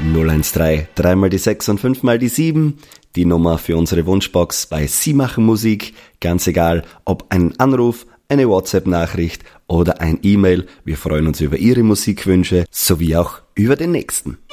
013 3 mal die 6 und 5 mal die 7, die Nummer für unsere Wunschbox bei Sie machen Musik, ganz egal ob ein Anruf, eine WhatsApp-Nachricht oder ein E-Mail. Wir freuen uns über Ihre Musikwünsche sowie auch über den nächsten.